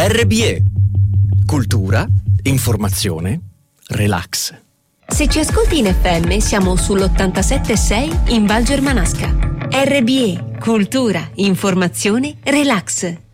RBE. Cultura, informazione, relax. Se ci ascolti in FM siamo sull'87.6 in Val Germanasca. RBE, cultura, informazione, relax.